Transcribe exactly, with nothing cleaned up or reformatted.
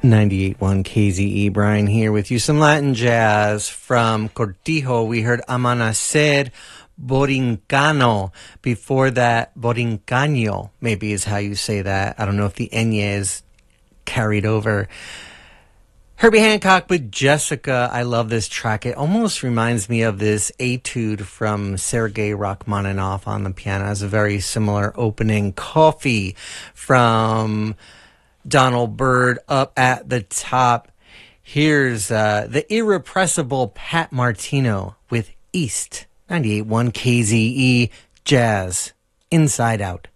ninety-eight point one K Z E, Brian here with you. Some Latin jazz from Cortijo. We heard Amanecer Borincano. Before that, Borincano, maybe is how you say that. I don't know if the ñ is carried over. Herbie Hancock with Jessica. I love this track. It almost reminds me of this etude from Sergei Rachmaninoff on the piano. It has a very similar opening. Coffee from Donald Byrd up at the top. Here's uh, the irrepressible Pat Martino with East. ninety-eight point one K Z E Jazz. Inside Out.